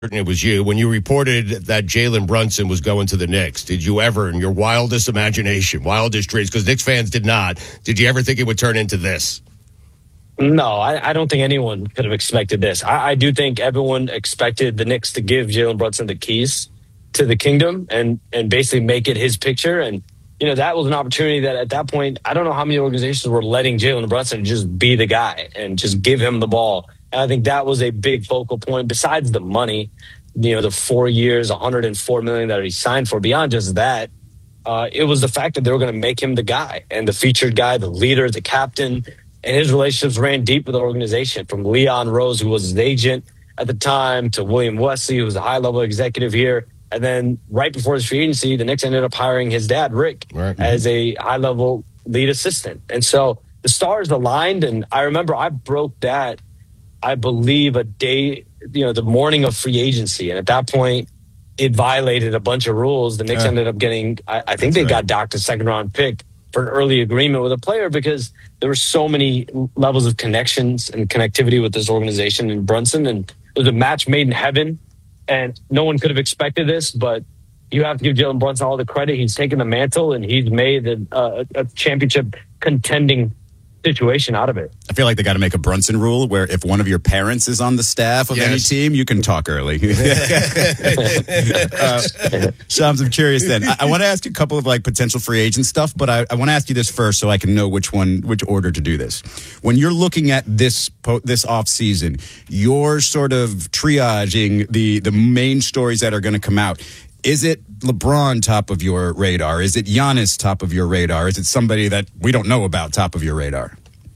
it was you, when you reported that Jalen Brunson was going to the Knicks, did you ever, in your wildest imagination, wildest dreams, because Knicks fans did not, did you ever think it would turn into this? No, I don't think anyone could have expected this. I do think everyone expected the Knicks to give Jalen Brunson the keys to the kingdom and basically make it his picture. And, that was an opportunity that at that point, I don't know how many organizations were letting Jalen Brunson just be the guy and just give him the ball. And I think that was a big focal point besides the money, the 4 years, $104 million that he signed for. Beyond just that, it was the fact that they were going to make him the guy and the featured guy, the leader, the captain. And his relationships ran deep with the organization, from Leon Rose, who was his agent at the time, to William Wesley, who was a high-level executive here. And then right before his free agency, the Knicks ended up hiring his dad, Rick, as a high-level lead assistant. And so the stars aligned, and I remember I broke that, I believe, a day, the morning of free agency. And at that point, it violated a bunch of rules. The Knicks ended up getting, I think they got docked a second-round pick for an early agreement with a player because there were so many levels of connections and connectivity with this organization and Brunson. And it was a match made in heaven. And no one could have expected this, but you have to give Jalen Brunson all the credit. He's taken the mantle and he's made a championship contending situation out of it. I feel like they got to make a Brunson rule where if one of your parents is on the staff of any team, you can talk early. Shams, I'm curious then. I want to ask you a couple of potential free agent stuff, but I want to ask you this first so I can know which order to do this. When you're looking at this off season, you're sort of triaging the main stories that are going to come out. Is it LeBron top of your radar? Is it Giannis top of your radar? Is it somebody that we don't know about top of your radar?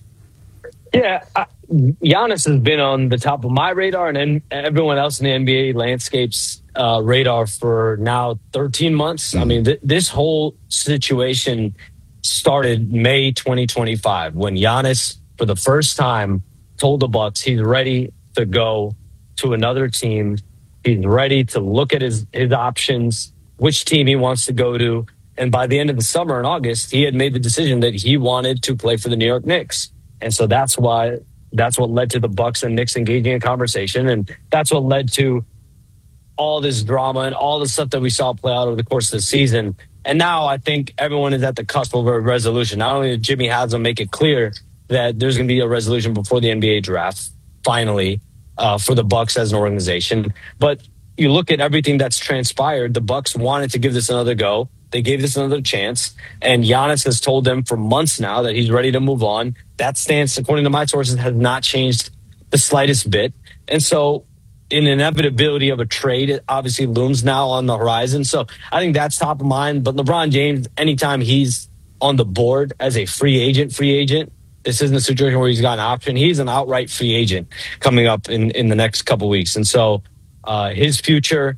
Yeah, Giannis has been on the top of my radar and everyone else in the NBA landscape's radar for now 13 months. Mm-hmm. I mean, this whole situation started May 2025 when Giannis, for the first time, told the Bucks he's ready to go to another team. He's ready to look at his options, which team he wants to go to. And by the end of the summer in August, he had made the decision that he wanted to play for the New York Knicks. And so that's what led to the Bucks and Knicks engaging in conversation. And that's what led to all this drama and all the stuff that we saw play out over the course of the season. And now I think everyone is at the cusp of a resolution. Not only did Jimmy Haslam make it clear that there's going to be a resolution before the NBA draft, finally, for the Bucks as an organization. But you look at everything that's transpired, the Bucks wanted to give this another go. They gave this another chance. And Giannis has told them for months now that he's ready to move on. That stance, according to my sources, has not changed the slightest bit. And so an inevitability of a trade, it obviously looms now on the horizon. So I think that's top of mind. But LeBron James, anytime he's on the board as a free agent, this isn't a situation where he's got an option. He's an outright free agent coming up in the next couple weeks. And so his future,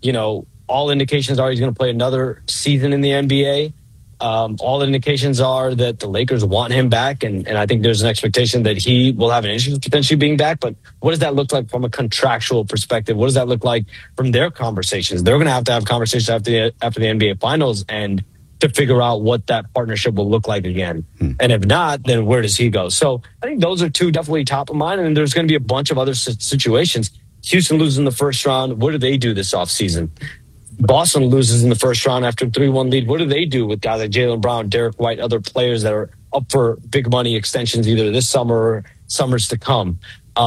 all indications are he's going to play another season in the NBA. All indications are that the Lakers want him back. And I think there's an expectation that he will have an interest in potentially being back. But what does that look like from a contractual perspective? What does that look like from their conversations? They're going to have conversations after the NBA Finals and to figure out what that partnership will look like again. And if not, then where does he go? So I think those are two definitely top of mind. And there's going to be a bunch of other situations. Houston loses in the first round. What do they do this offseason? Boston loses in the first round after a 3-1 lead. What do they do with guys like Jaylen Brown, Derek White, other players that are up for big money extensions either this summer or summers to come?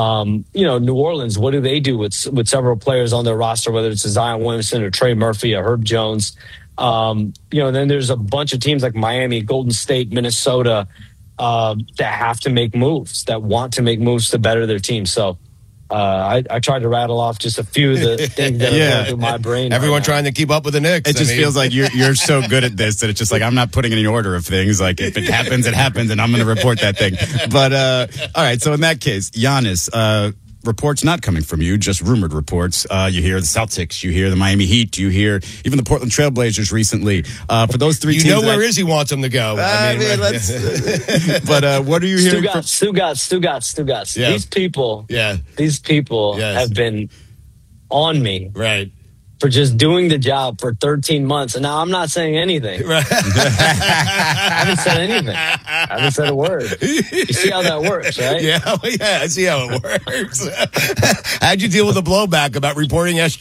New Orleans, what do they do with several players on their roster, whether it's a Zion Williamson or Trey Murphy or Herb Jones? Then there's a bunch of teams like Miami, Golden State, Minnesota that have to make moves, that want to make moves to better their team. So I tried to rattle off just a few of the things that are going through my brain. Everyone trying to keep up with the Knicks. It just feels like you're so good at this that it's just like I'm not putting any order of things. Like if it happens, it happens, and I'm going to report that thing. But all right, so in that case, Giannis, reports not coming from you, just rumored reports. You hear the Celtics, you hear the Miami Heat, you hear even the Portland Trailblazers recently. For those three teams, where Izzy wants them to go. Let's. But what are you hearing? Stugotz. Yeah. These people have been on me. Right. for just doing the job for 13 months. And now I'm not saying anything. Right. I haven't said anything. I haven't said a word. You see how that works, right? Yeah, I see how it works. How'd you deal with the blowback about reporting